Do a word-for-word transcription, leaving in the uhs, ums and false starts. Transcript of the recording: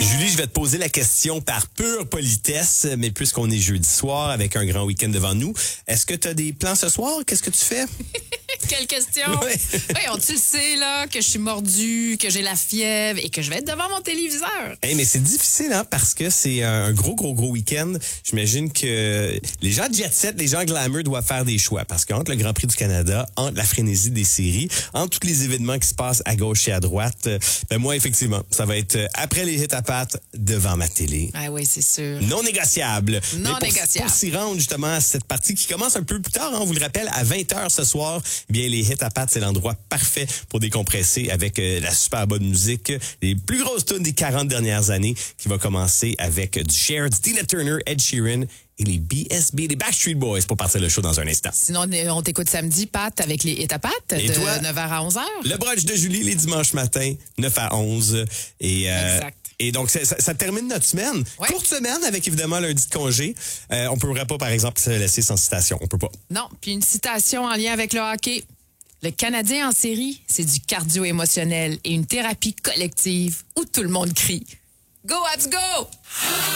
Julie, je vais te poser la question par pure politesse, mais puisqu'on est jeudi soir avec un grand week-end devant nous, est-ce que tu as des plans ce soir? Qu'est-ce que tu fais? Quelle question! Oui. Voyons, tu le sais, là, que je suis mordue, que j'ai la fièvre et que je vais être devant mon téléviseur. Hey, mais c'est difficile, hein, parce que c'est un gros, gros, gros week-end. J'imagine que les gens de Jet Set, les gens glamour doivent faire des choix. Parce qu'entre le Grand Prix du Canada, entre la frénésie des séries, entre tous les événements qui se passent à gauche et à droite, euh, ben moi, effectivement, ça va être après les hits à pattes, devant ma télé. Ah oui, c'est sûr. Non négociable. Non Mais pour, négociable. Pour s'y rendre justement à cette partie qui commence un peu plus tard, hein, on vous le rappelle, à vingt heures ce soir, eh bien les hits à pattes, c'est l'endroit parfait pour décompresser avec euh, la super bonne musique, les plus grosses tunes des quarante dernières années, qui va commencer avec du Cher, du Tina Turner, Ed Sheeran et les B S B, les Backstreet Boys pour partir le show dans un instant. Sinon, on t'écoute samedi, Pat, avec les hits à pattes, Et de toi? neuf heures à onze heures. Le brunch de Julie les dimanches matins, neuf à onze. Et, euh, Exact. Et donc, ça, ça, ça termine notre semaine. Ouais. Courte semaine avec évidemment lundi de congé. Euh, on ne pourrait pas, par exemple, se laisser sans citation. On peut pas. Non, puis une citation en lien avec le hockey. Le Canadien en série, c'est du cardio émotionnel et une thérapie collective où tout le monde crie. Go, Habs, go!